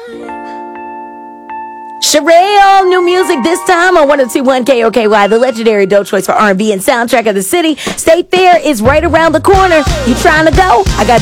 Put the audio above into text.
Sherelle, new music this time on 102.1 KOKY, the legendary dope choice for R&B and soundtrack of the city. State Fair is right around the corner. You trying to go? I got